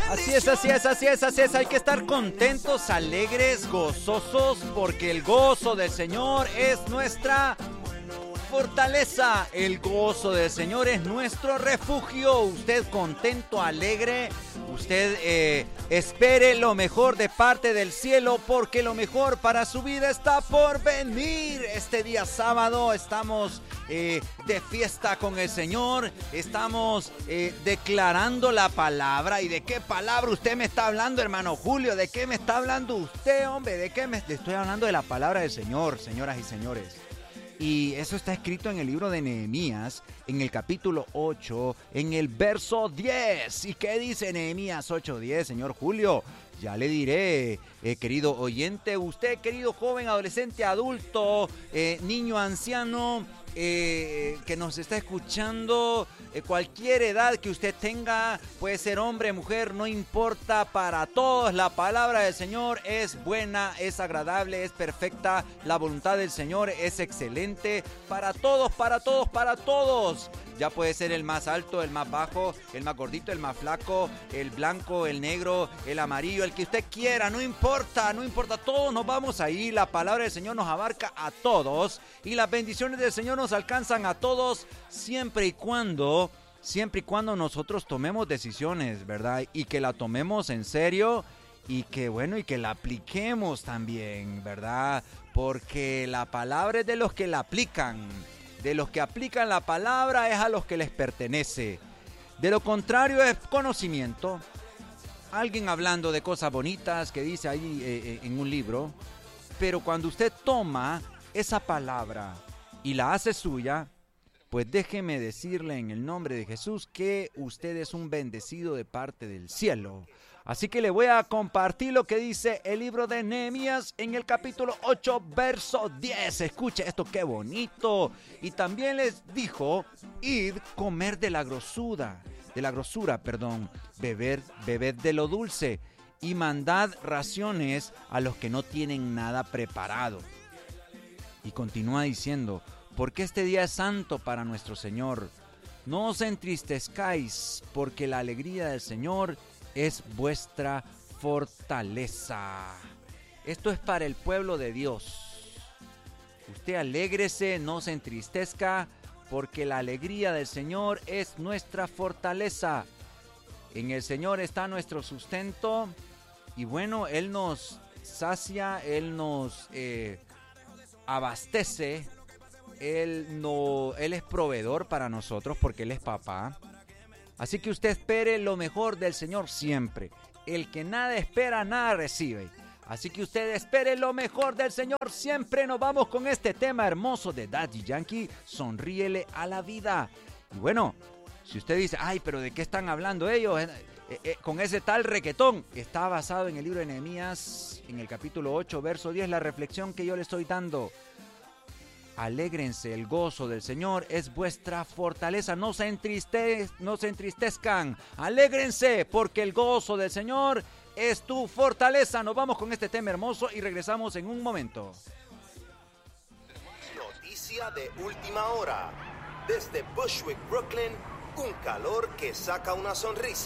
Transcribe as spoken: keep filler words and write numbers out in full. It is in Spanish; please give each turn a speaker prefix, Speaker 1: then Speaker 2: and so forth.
Speaker 1: Así es, así es, así es, así es. Hay que estar contentos, alegres, gozosos, porque el gozo del Señor es nuestra fortaleza. El gozo del Señor es nuestro refugio. Usted contento, alegre, usted eh, espere lo mejor de parte del cielo, porque lo mejor para su vida está por venir. Este día sábado estamos eh, de fiesta con el Señor. Estamos eh, declarando la palabra. ¿Y de qué palabra usted me está hablando, hermano Julio? ¿De qué me está hablando usted, hombre? ¿De qué me estoy hablando? De la palabra del Señor, señoras y señores. Y eso está escrito en el libro de Nehemías, en el capítulo ocho, en el verso diez. ¿Y qué dice Nehemías ocho diez, señor Julio? Ya le diré, eh, querido oyente, usted, querido joven, adolescente, adulto, eh, niño, anciano, eh, que nos está escuchando, eh, cualquier edad que usted tenga, puede ser hombre, mujer, no importa, para todos la palabra del Señor es buena, es agradable, es perfecta, la voluntad del Señor es excelente, para todos, para todos, para todos. Ya puede ser el más alto, el más bajo, el más gordito, el más flaco, el blanco, el negro, el amarillo, el que usted quiera, no importa, no importa, todos nos vamos ahí, la palabra del Señor nos abarca a todos y las bendiciones del Señor nos alcanzan a todos siempre y cuando, siempre y cuando nosotros tomemos decisiones, ¿verdad? Y que la tomemos en serio y que, bueno, y que la apliquemos también, ¿verdad? Porque la palabra es de los que la aplican. De los que aplican la palabra es a los que les pertenece. De lo contrario es conocimiento. Alguien hablando de cosas bonitas que dice ahí eh, en un libro. Pero cuando usted toma esa palabra y la hace suya, pues déjeme decirle en el nombre de Jesús que usted es un bendecido de parte del cielo. Así que le voy a compartir lo que dice el libro de Nehemías en el capítulo ocho, verso diez. Escuche esto, qué bonito. Y también les dijo, id, comer de la grosura, de la grosura, perdón, beber, bebed de lo dulce y mandad raciones a los que no tienen nada preparado. Y continúa diciendo, porque este día es santo para nuestro Señor. No os entristezcáis, porque la alegría del Señor es vuestra fortaleza. Esto es para el pueblo de Dios. Usted alégrese, no se entristezca, porque la alegría del Señor es nuestra fortaleza. En el Señor está nuestro sustento y bueno, Él nos sacia, Él nos eh, abastece, Él, no, Él es proveedor para nosotros porque Él es papá. Así que usted espere lo mejor del Señor siempre. El que nada espera, nada recibe. Así que usted espere lo mejor del Señor siempre. Nos vamos con este tema hermoso de Daddy Yankee, Sonríele a la vida. Y bueno, si usted dice, ay, pero ¿de qué están hablando ellos? Eh, eh, eh, con ese tal requetón. Está basado en el libro de Nehemías, en el capítulo ocho, verso diez, la reflexión que yo le estoy dando. Alégrense, el gozo del Señor es vuestra fortaleza. No se, entriste, no se entristezcan. Alégrense, porque el gozo del Señor es tu fortaleza. Nos vamos con este tema hermoso y regresamos en un momento.
Speaker 2: Noticia de última hora. Desde Bushwick, Brooklyn, un calor que saca una sonrisa.